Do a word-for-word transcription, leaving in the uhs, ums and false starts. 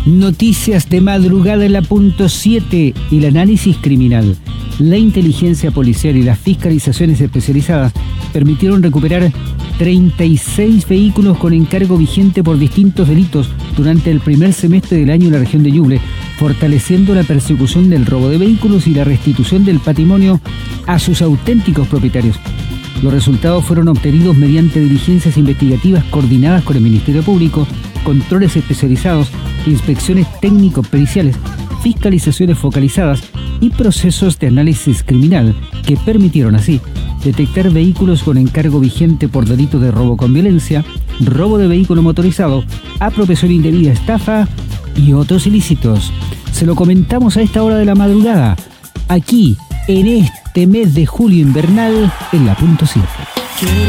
Noticias de madrugada en la punto siete y el análisis criminal. La inteligencia policial y las fiscalizaciones especializadas permitieron recuperar treinta y seis vehículos con encargo vigente por distintos delitos durante el primer semestre del año en la región de Ñuble, fortaleciendo la persecución del robo de vehículos y la restitución del patrimonio a sus auténticos propietarios. Los resultados fueron obtenidos mediante diligencias investigativas coordinadas con el Ministerio Público, controles especializados, inspecciones técnico-periciales, fiscalizaciones focalizadas y procesos de análisis criminal que permitieron así detectar vehículos con encargo vigente por delitos de robo con violencia, robo de vehículo motorizado, apropiación indebida, estafa y otros ilícitos. Se lo comentamos a esta hora de la madrugada, aquí en este mes de julio invernal en la punto siete.